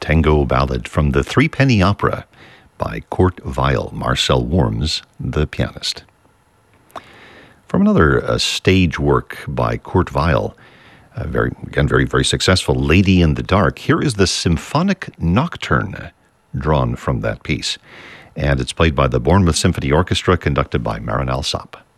Tango Ballad from the Threepenny Opera by Kurt Weill, Marcel Worms, the pianist. From another stage work by Kurt Weill, very successful, Lady in the Dark, here is the Symphonic Nocturne drawn from that piece. And it's played by the Bournemouth Symphony Orchestra, conducted by Marin Alsop.